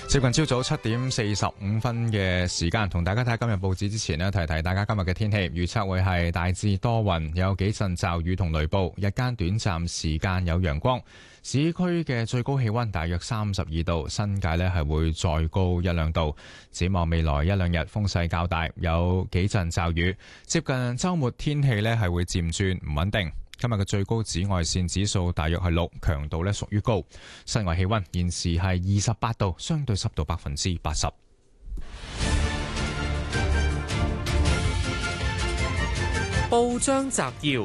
接近朝早7:45嘅時間，同大家睇今日報紙之前呢，提提大家今日嘅天氣預測會係大致多雲，有幾陣驟雨同雷暴，日間短暫時間有陽光。市區嘅最高氣溫大約32度，新界呢係會再高1-2度。展望未來1-2日風勢較大，有幾陣驟雨。接近周末天氣呢係會漸轉唔穩定。今日嘅最高紫外線指數大約係6，強度呢屬於高。室外氣溫現時係28度，相對濕度80%。 報章摘要：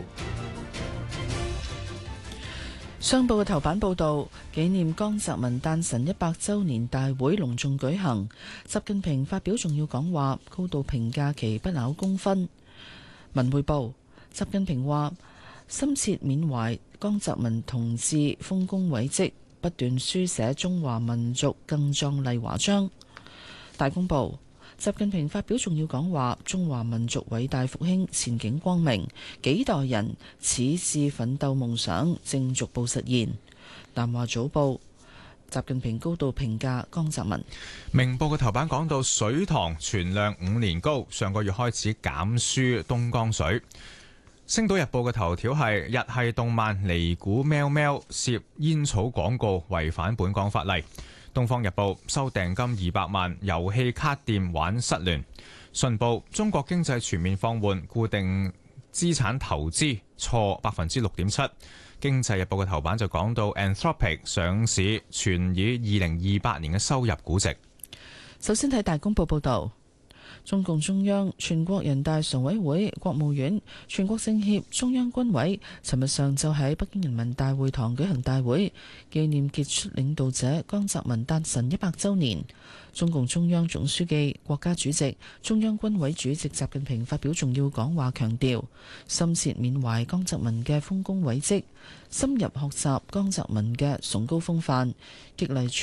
商報嘅頭版報道，紀念江澤民誕辰100週年大會隆重舉行，習近平發表重要講話，高度評價其不朽功勳。文匯報：習近平話，深切緬懷江澤民同志豐功偉績，不斷書寫中華民族更壯麗華章。大公報：習近平發表重要講話，中華民族偉大復興前景光明，幾代人矢志奮鬥夢想正逐步實現。南華早報：習近平高度評價江澤民。 明報嘅頭版講到水塘存量5年高，上個月開始減輸東江水。星島日報嘅頭條係日系動漫尼古喵喵涉煙草廣告違反本港法例。東方日報收訂金200萬，遊戲卡店玩失聯。信報中國經濟全面放緩，固定資產投資挫6.7%。經濟日報嘅頭版就講到 Anthropic 上市，全以2028年嘅收入估值。 首先睇大公報報導。中共中央、全國人大常委會、國務院、全國政協、中央軍委尋日上晝喺北京人民大會堂舉行大會，紀念傑出領導者江澤民誕辰100週年。中共中央總書記、國家主席、中央軍委主席習近平發表重要講話，強調深切緬懷江澤民嘅豐功偉績，深入學習江澤民嘅崇高風範，激勵